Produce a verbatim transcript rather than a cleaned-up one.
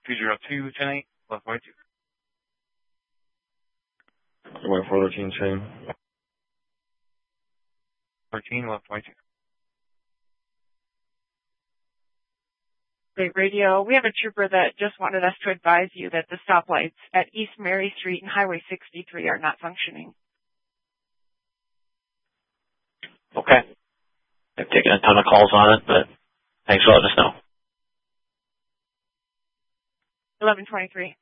two zero two, ten eight, left Y two. Y four thirteen, same. thirteen, left Y two. Great radio. We have a trooper that just wanted us to advise you that the stoplights at East Mary Street and Highway sixty-three are not functioning. Okay. I've taken a ton of calls on it, but thanks for letting us know. eleven twenty-three.